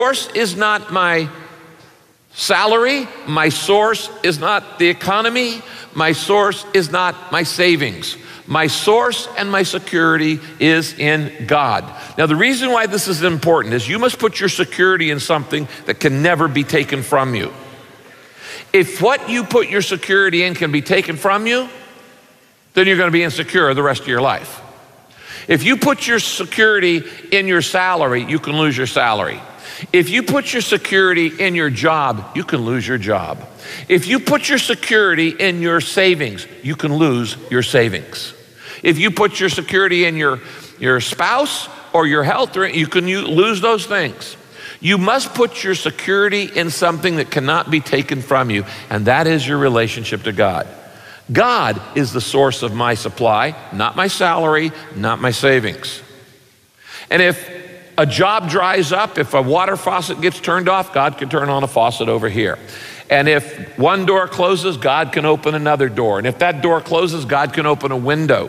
source is not my salary. My source is not the economy. My source is not my savings. My source and my security is in God. Now, the reason why this is important is you must put your security in something that can never be taken from you. If what you put your security in can be taken from you, then you're going to be insecure the rest of your life. If you put your security in your salary, you can lose your salary. If you put your security in your job, you can lose your job. If you put your security in your savings, you can lose your savings. If you put your security in your spouse or your health, you can lose those things. You must put your security in something that cannot be taken from you, and that is your relationship to God. God is the source of my supply, not my salary, not my savings. And if a job dries up, if a water faucet gets turned off, God can turn on a faucet over here. And if one door closes, God can open another door. And if that door closes, God can open a window.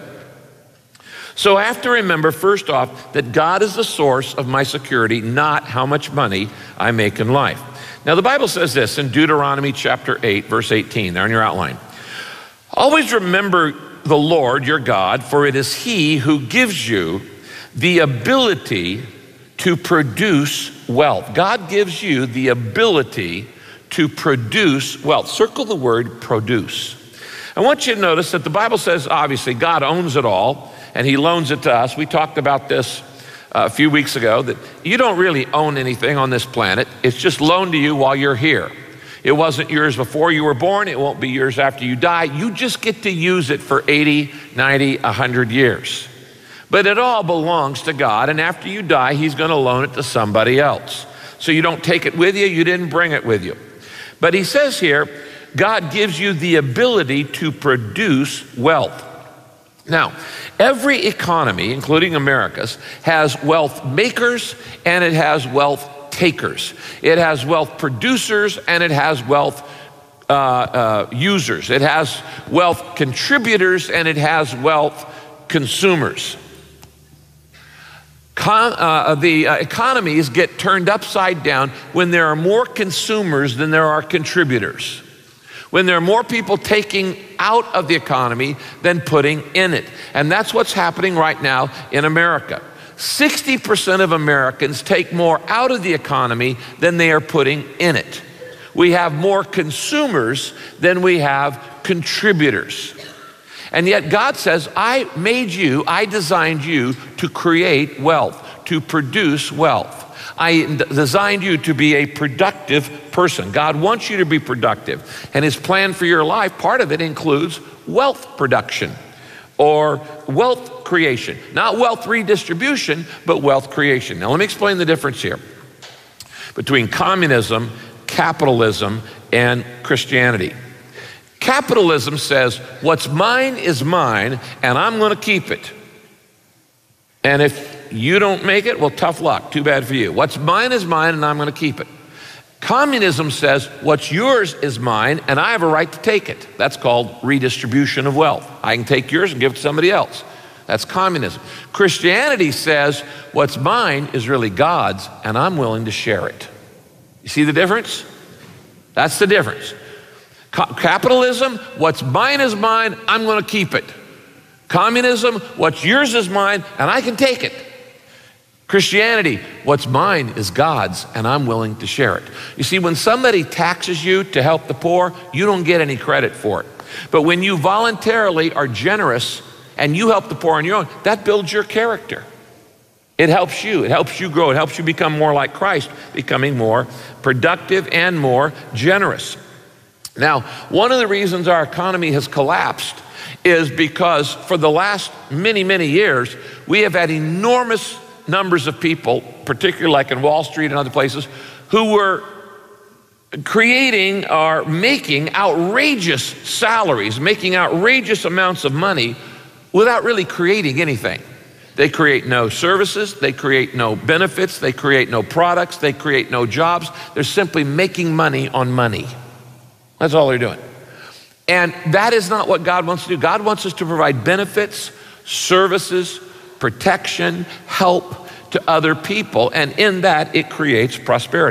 So I have to remember, first off, that God is the source of my security, not how much money I make in life. Now, the Bible says this in Deuteronomy chapter 8, verse 18, there in your outline. Always remember the Lord your God, for it is He who gives you the ability to produce wealth. God gives you the ability to produce wealth. Circle the word produce. I want you to notice that the Bible says, obviously, God owns it all, and He loans it to us. We talked about this a few weeks ago, that you don't really own anything on this planet. It's just loaned to you while you're here. It wasn't yours before you were born. It won't be yours after you die. You just get to use it for 80, 90, 100 years. But it all belongs to God, and after you die, He's going to loan it to somebody else. So you don't take it with you. You didn't bring it with you. But He says here, God gives you the ability to produce wealth. Now, every economy, including America's, has wealth makers and it has wealth takers. It has wealth producers and it has wealth users. It has wealth contributors and it has wealth consumers. The economies get turned upside down when there are more consumers than there are contributors. When there are more people taking out of the economy than putting in it. And that's what's happening right now in America. 60% of Americans take more out of the economy than they are putting in it. We have more consumers than we have contributors. And yet God says, I made you, I designed you to create wealth, to produce wealth. I designed you to be a productive person. God wants you to be productive. And His plan for your life, part of it includes wealth production or wealth creation. Not wealth redistribution, but wealth creation. Now let me explain the difference here between communism, capitalism, and Christianity. Capitalism says, what's mine is mine, and I'm going to keep it. And if you don't make it, well, tough luck. Too bad for you. What's mine is mine, and I'm going to keep it. Communism says, what's yours is mine, and I have a right to take it. That's called redistribution of wealth. I can take yours and give it to somebody else. That's communism. Christianity says, what's mine is really God's, and I'm willing to share it. You see the difference? That's the difference. Capitalism, what's mine is mine, I'm going to keep it. Communism, what's yours is mine, and I can take it. Christianity, what's mine is God's, and I'm willing to share it. You see, when somebody taxes you to help the poor, you don't get any credit for it. But when you voluntarily are generous and you help the poor on your own, that builds your character. It helps you grow, it helps you become more like Christ, becoming more productive and more generous. Now, one of the reasons our economy has collapsed is because for the last many, many years, we have had enormous numbers of people, particularly like in Wall Street and other places, who were creating or making outrageous salaries, making outrageous amounts of money without really creating anything. They create no services, they create no benefits, they create no products, they create no jobs. They're simply making money on money. That's all they're doing. And that is not what God wants to do. God wants us to provide benefits, services, protection, help to other people, and in that, it creates prosperity.